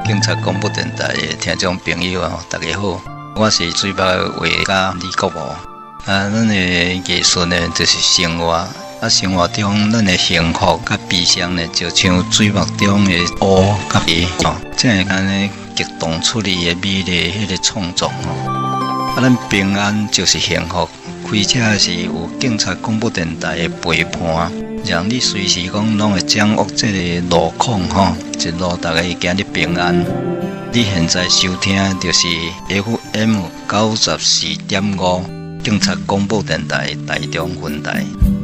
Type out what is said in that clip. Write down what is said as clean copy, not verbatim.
警察广播电台的听众朋友啊，大家好，我是水北画家李国武。咱的艺术呢，就是生活。生活中咱的幸福甲悲伤呢，就像水墨中的乌甲白，这样安尼激动出来的美丽迄个创作咱平安就是幸福。开车是有警察广播电台的陪伴，让你随时讲拢会掌握这个路况一路大家行得平安。你现在收听就是 FM 94.5警察广播电台台中分台。